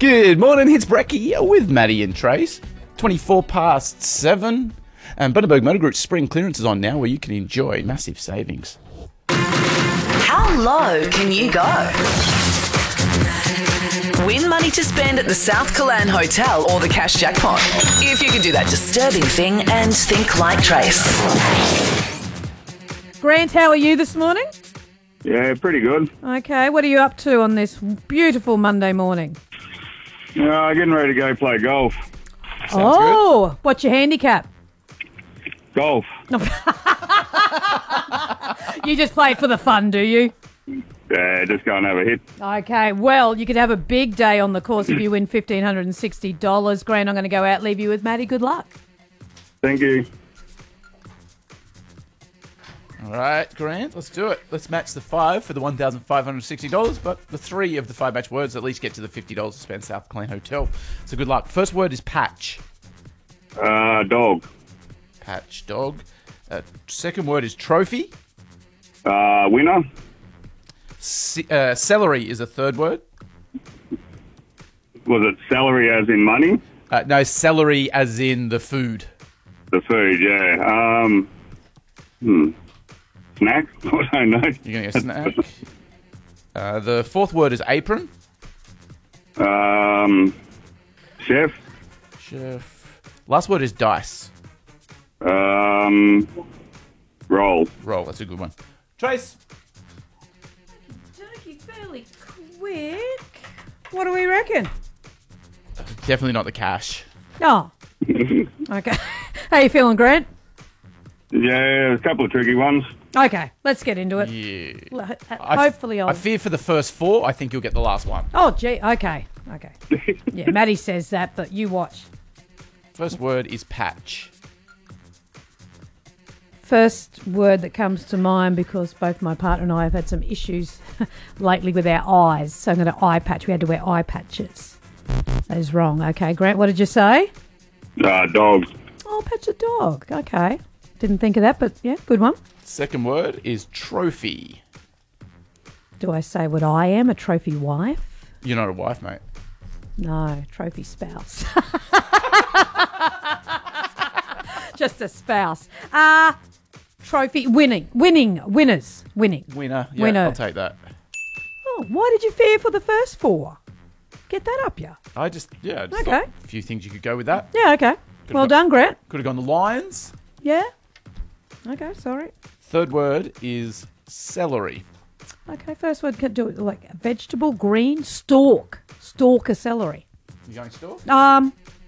Good morning, it's Brecky with Maddie and Trace. 24 past 7. And Bundaberg Motor Group's spring clearance is on now where you can enjoy massive savings. How low can you go? Win money to spend at the South Killan Hotel or the cash jackpot. If you can do that disturbing thing and think like Trace. Grant, how are you this morning? Yeah, pretty good. Okay, what are you up to on this beautiful Monday morning? Getting ready to go play golf. Sounds what's your handicap? Golf. You just play it for the fun, do you? Yeah, just go and have a hit. Okay, well, you could have a big day on the course if you win $1,560. Grant, I'm going to go out, leave you with Maddie. Good luck. Thank you. All right, Grant, let's do it. Let's match the 5 for the $1,560, but the 3 of the 5 match words at least get to the $50 to spend South Killan Hotel. So good luck. First word is patch. Dog. Patch, dog. Second word is trophy. Winner. Celery is a third word. Was it celery as in money? No, celery as in the food. The food, yeah. Snack? I don't know. You're going to get snack. The fourth word is apron. Chef. Chef. Last word is dice. Roll. Roll, that's a good one. Trace. Turkey, fairly quick. What do we reckon? Definitely not the cash. Oh. Okay. How you feeling, Grant? Yeah, a couple of tricky ones. Okay, let's get into it. Yeah. Hopefully I fear for the first 4, I think you'll get the last one. Oh, gee. Okay. Yeah, Maddie says that, but you watch. First word is patch. First word that comes to mind, because both my partner and I have had some issues lately with our eyes, so I'm going to eye patch. We had to wear eye patches. That is wrong. Okay, Grant, what did you say? Dog. Oh, patch a dog. Okay. Didn't think of that, but yeah, good one. Second word is trophy. Do I say what I am, a trophy wife? You're not a wife, mate. No, trophy spouse. Just a spouse. Trophy winners. Winning. Winner. Yeah, Winner. I'll take that. Oh, why did you fear for the first 4? Get that up, yeah. I just Okay. thought a few things you could go with that. Yeah, okay. Well done, Grant. Could have gone the Lions. Yeah. Okay, sorry. Third word is celery. Okay, first word could do it like a vegetable, green, stalk. Stalk a celery. You going store?